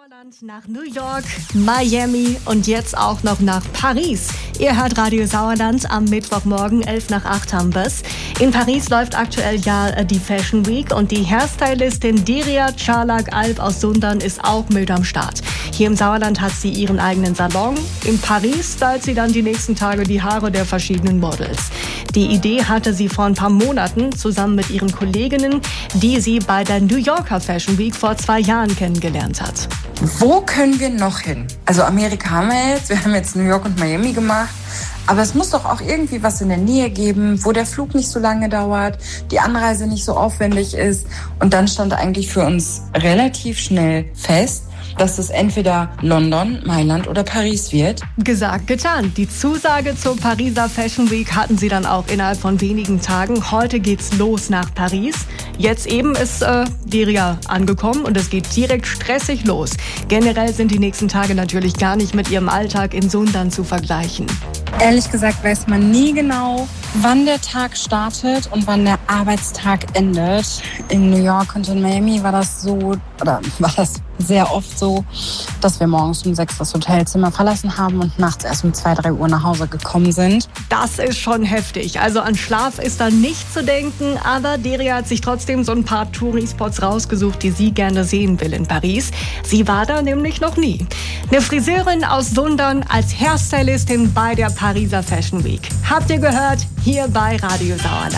Sauerland nach New York, Miami und jetzt auch noch nach Paris. Ihr hört Radio Sauerland am Mittwochmorgen 7:55 haben wir's. In Paris läuft aktuell ja die Fashion Week und die Hairstylistin Deria Çalak-Alp aus Sundern ist auch mit am Start. Hier im Sauerland hat sie ihren eigenen Salon. In Paris stylt sie dann die nächsten Tage die Haare der verschiedenen Models. Die Idee hatte sie vor ein paar Monaten zusammen mit ihren Kolleginnen, die sie bei der New Yorker Fashion Week vor 2 Jahren kennengelernt hat. Wo können wir noch hin? Also Amerika haben wir haben jetzt New York und Miami gemacht. Aber es muss doch auch irgendwie was in der Nähe geben, wo der Flug nicht so lange dauert, die Anreise nicht so aufwendig ist. Und dann stand eigentlich für uns relativ schnell fest, dass es entweder London, Mailand oder Paris wird. Gesagt, getan. Die Zusage zur Pariser Fashion Week hatten sie dann auch innerhalb von wenigen Tagen. Heute geht's los nach Paris. Jetzt eben ist Deria angekommen und es geht direkt stressig los. Generell sind die nächsten Tage natürlich gar nicht mit ihrem Alltag in Sundern zu vergleichen. Ehrlich gesagt weiß man nie genau, wann der Tag startet und wann der Arbeitstag endet. In New York und in Miami war das sehr oft so, dass wir morgens um 6 das Hotelzimmer verlassen haben und nachts erst um 2, 3 Uhr nach Hause gekommen sind. Das ist schon heftig. Also an Schlaf ist da nicht zu denken, aber Deria hat sich trotzdem so ein paar Touri-Spots rausgesucht, die sie gerne sehen will in Paris. Sie war da nämlich noch nie. Eine Friseurin aus Sundern als Hairstylistin bei der Pariser Fashion Week. Habt ihr gehört? Hier bei Radio Sauerland.